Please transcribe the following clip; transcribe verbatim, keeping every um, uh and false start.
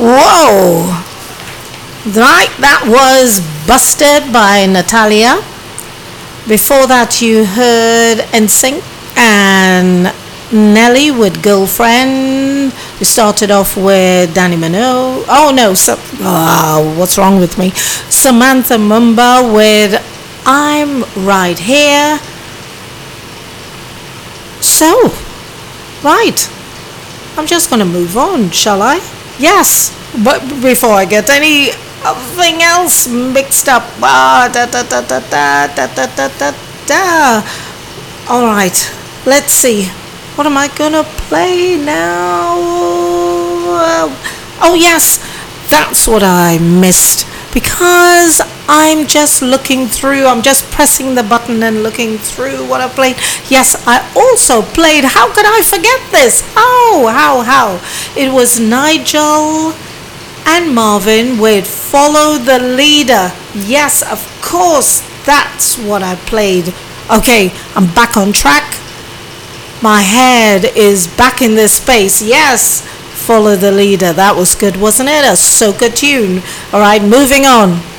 Whoa! Right, that was Busted by Natalia. Before that, you heard N Sync and Nelly with Girlfriend. We started off with Danny Minogue. Oh no, so, oh, what's wrong with me? Samantha Mumba with I'm Right Here. So, right, I'm just going to move on, shall I? Yes, but before I get anything else mixed up. Ah, da, da, da, da, da, da, da, da, da, da. All right, let's see. What am I going to play now? Oh, yes, that's what I missed. Because I'm just looking through, I'm just pressing the button and looking through what I played. Yes, I also played, how could I forget this? Oh, how, how? It was Nigel and Marvin with Follow the Leader. Yes, of course, that's what I played. Okay, I'm back on track. My head is back in this space. Yes, Follow the Leader. That was good, wasn't it? A soca tune. All right, moving on.